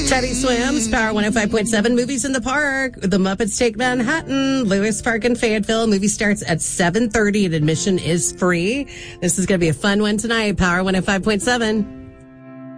Teddy Swims, Power 105.7, Movies in the Park. The Muppets Take Manhattan, Lewis Park in Fayetteville. Movie starts at 7:30 and admission is free. This is going to be a fun one tonight. Power 105.7.